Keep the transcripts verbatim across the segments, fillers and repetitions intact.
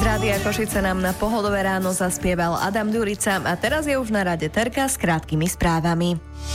Z Rádia Košice nám na Pohodové ráno zaspieval Adam Ďurica a teraz je už na rade Terka s krátkými správami.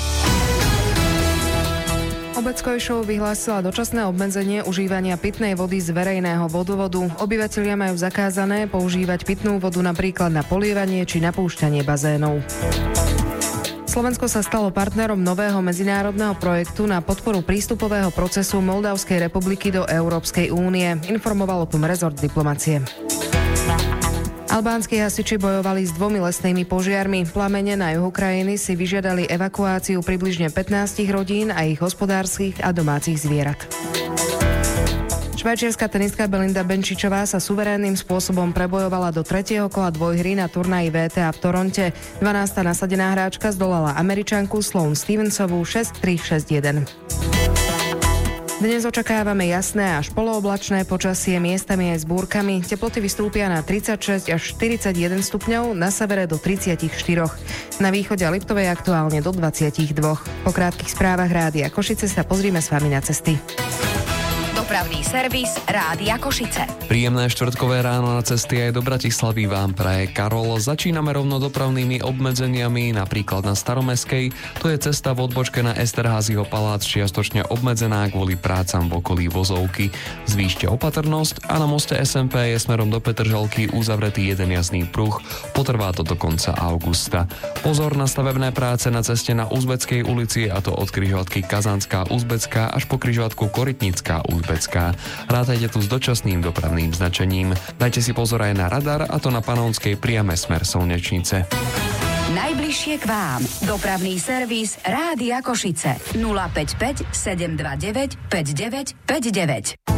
Obec Kojšov vyhlásila dočasné obmedzenie užívania pitnej vody z verejného vodovodu. Obyvatelia majú zakázané používať pitnú vodu napríklad na polievanie či napúšťanie bazénov. Slovensko sa stalo partnerom nového medzinárodného projektu na podporu prístupového procesu Moldavskej republiky do Európskej únie, informoval o tom rezort diplomacie. Albánski hasiči bojovali s dvomi lesnými požiarmi. Plamene na juhu krajiny si vyžiadali evakuáciu približne pätnásť rodín a ich hospodárskych a domácich zvierat. Švajčiarska tenistka Belinda Benčičová sa suverénnym spôsobom prebojovala do tretieho kola dvojhry na turnaji vé té á v Toronte. dvanásta nasadená hráčka zdolala Američanku Sloane Stevensovú šesť tri šesť jeden. Dnes očakávame jasné až polooblačné počasie, miestami aj s búrkami. Teploty vystúpia na tridsaťšesť až štyridsaťjeden stupňov, na severe do tridsaťštyri. Na východe a Liptovej aktuálne do dvadsaťdva. Po krátkych správach Rádia Košice sa pozrime s vami na cesty. Dopravný servis Rádia Košice. Príjemné štvrtkové ráno na cesty aj do Bratislavy vám praje Karol. Začíname rovno dopravnými obmedzeniami, napríklad na Staromestskej. To je cesta v odbočke na Esterházyho palác čiastočne obmedzená kvôli prácam v okolí Vozovky. Zvýšte opatrnosť a na moste es em pé je smerom do Petržalky uzavretý jeden jazdný pruh. Potrvá to do konca augusta. Pozor na stavebné práce na ceste na Uzbeckej ulici, a to od križovatky Kazanská Uzbecká až po križovatku Korytnická Uzbecká. Rátajte tu s dočasným dopravným značením. Dajte si pozor aj na radar, a to na Panonskej priame smer Slnečnice. Najbližšie k vám. Dopravný servis Rádia Košice. nula päť päť sedem dva deväť päť deväť päť deväť.